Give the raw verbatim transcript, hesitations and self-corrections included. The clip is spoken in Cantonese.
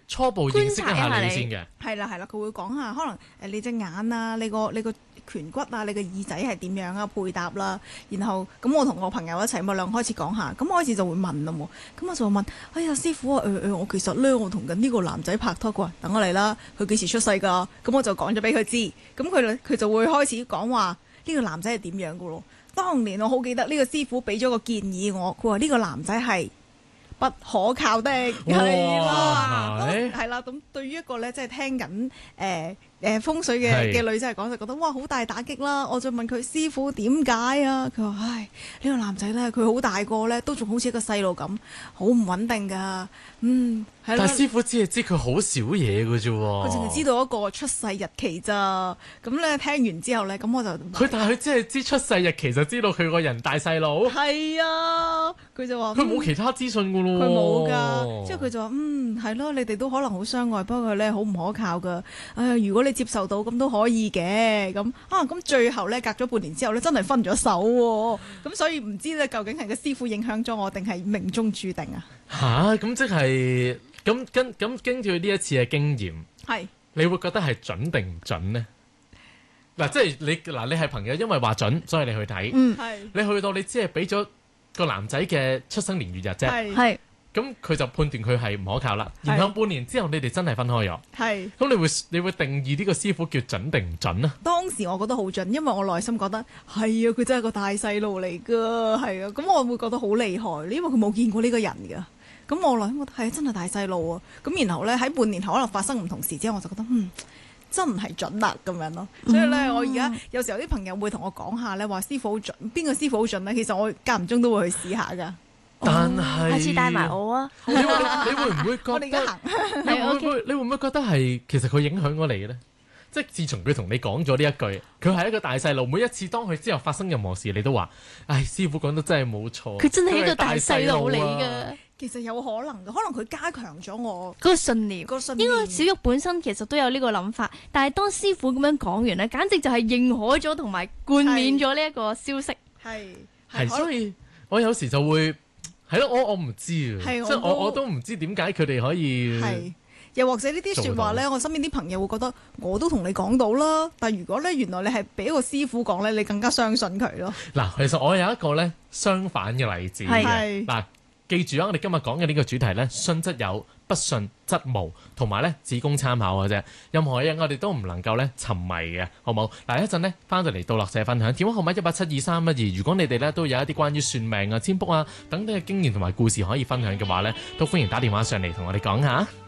初步認識一下你先嘅。 係啦係啦，佢會講下可能誒你隻眼啊，你個你個顴骨啊，你個耳仔係點樣啊，配搭啦。然後咁我同我朋友一齊，咪兩個開始講下。咁開始就會問啦喎。咁我就會問：哎呀師傅啊，誒、呃、誒，我其實咧我同緊呢個男仔拍拖啩，等我嚟啦。佢幾時出世㗎？咁我就講咗俾佢知。咁佢佢就會開始講話呢個男仔係點樣㗎咯。當年我好記得呢個師傅俾咗個建議我，佢話呢個男仔係不可靠的，係啦，係啦。咁對於一個咧，即係聽緊誒誒風水嘅嘅女仔嚟講，就覺得哇好大打擊啦。我就問佢師傅點解啊？佢話：唉，呢個男仔咧，佢好大個咧，都仲好似一個細路咁，好唔穩定㗎。嗯，係啦。 但係師傅只係知佢好少嘢㗎啫喎， 佢淨係知道一個出世日期咋。咁咧聽完之後咧，咁我就佢但係佢只係知出世日期，就知道佢個人大細路。 係啊，佢就話佢冇其他資訊㗎咯。 佢冇㗎，之後佢就話：嗯，係咯，你哋都可能好相愛，不過咧好唔可靠㗎。唉，如果你接受到咁都可以嘅。咁啊，咁最後咧隔咗半年之後咧，真係分咗手喎。咁所以唔知咧，究竟係個師傅影響咗我，定係命中注定啊？ 吓，咁即係咁跟咁經住呢一次嘅經驗， 係你會覺得係準定唔準呢？嗱，即係你嗱，你係朋友，因為話準，所以你去睇。 嗯，係。 你去到你只係俾咗個男仔嘅出生年月日啫。 係。 係。 咁佢就判斷佢係唔可靠啦。然後半年之後，你哋真係分開咗。 係。 咁你會你會定義呢個師傅叫準定唔準啊？ 當時我覺得好準，因為我內心覺得係啊，佢真係個大細路嚟㗎，係啊。咁我會覺得好厲害，因為佢冇見過呢個人㗎。咁我內心覺得係啊，真係大細路啊。咁然後咧喺半年後可能發生唔同事之後，我就覺得嗯真係準啦咁樣咯。所以咧，我而家有時候啲朋友會同我講下咧，話師傅好準，邊個師傅好準咧？其實我間唔中都會去試下㗎。 但係， 下次帶埋我啊！ 你會你會唔會覺得？ 我哋而家行， 你會唔會你會唔會覺得係其實佢影響咗你嘅咧？即係自從佢同你講咗呢一句，佢係一個大細路，每一次當佢之後發生任何事，你都話：唉，師傅講得真係冇錯。 佢真係一個大細路嚟㗎。 其實有可能嘅，可能佢加強咗我嗰個信念。 個信念應該小玉本身其實都有呢個諗法，但係當師傅咁樣講完咧，簡直就係認可咗同埋冠冕咗呢一個消息。 係係，所以我有時就會。係咯，我我唔知啊，即係我我都唔知點解佢哋可以係，又或者呢啲説話咧，我身邊啲朋友會覺得我都同你講到啦，但係如果咧原來你係俾一個師傅講咧，你更加相信佢咯。 嗱，其實我有一個咧相反嘅例子嘅，嗱，記住啊，我哋今日講嘅呢個主題咧，信則有，不信則無，同埋咧只供參考嘅啫。任何嘢我哋都唔能夠咧沉迷嘅，好冇？嗱，一陣咧翻到嚟到樂社分享，電話號碼一八七二三一二。如果你哋咧都有一啲關於算命啊、占卜啊等等嘅經驗同埋故事可以分享嘅話咧，都歡迎打電話上嚟同我哋講下。